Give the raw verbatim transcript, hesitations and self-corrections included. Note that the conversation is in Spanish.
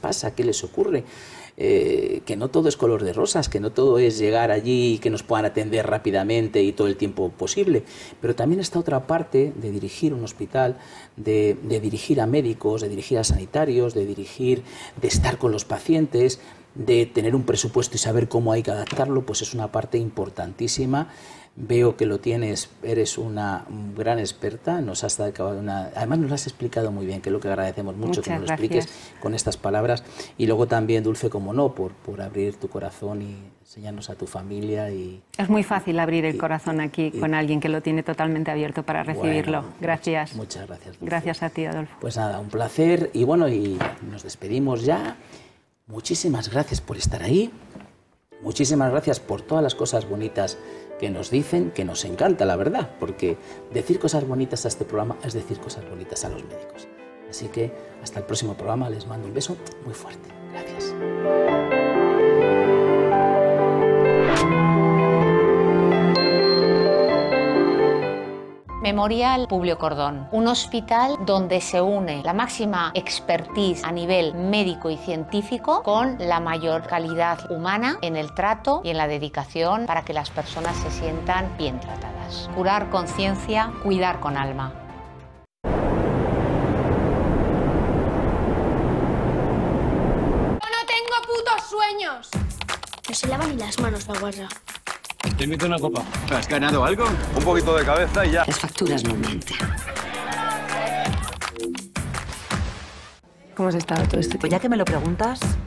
pasa? ¿Qué les ocurre? Eh, que no todo es color de rosas, que no todo es llegar allí y que nos puedan atender rápidamente y todo el tiempo posible. Pero también está otra parte de dirigir un hospital, de, de dirigir a médicos, de dirigir a sanitarios, de dirigir, de estar con los pacientes, de tener un presupuesto y saber cómo hay que adaptarlo, pues es una parte importantísima. Veo que lo tienes, eres una gran experta, nos has dado una, además nos lo has explicado muy bien, que es lo que agradecemos mucho. Muchas que nos lo gracias. Expliques con estas palabras. Y luego también, Dulce, como no, por, por abrir tu corazón y enseñarnos a tu familia. Y, es muy fácil abrir el y, corazón aquí y, con alguien que lo tiene totalmente abierto para recibirlo. Bueno, gracias. Muchas gracias, Dulce. Gracias a ti, Adolfo. Pues nada, un placer y bueno, y nos despedimos ya. Muchísimas gracias por estar ahí. Muchísimas gracias por todas las cosas bonitas que nos dicen, que nos encanta, la verdad, porque decir cosas bonitas a este programa es decir cosas bonitas a los médicos. Así que hasta el próximo programa, les mando un beso muy fuerte. Gracias. Memorial Publio Cordón, un hospital donde se une la máxima expertise a nivel médico y científico con la mayor calidad humana en el trato y en la dedicación para que las personas se sientan bien tratadas. Curar con ciencia, cuidar con alma. ¡Yo no tengo putos sueños! No se lavan ni las manos, la guarda. Te invito a una copa. ¿Has ganado algo? Un poquito de cabeza y ya. Las facturas no mienten. ¿Cómo has estado todo este tiempo? Pues ya que me lo preguntas,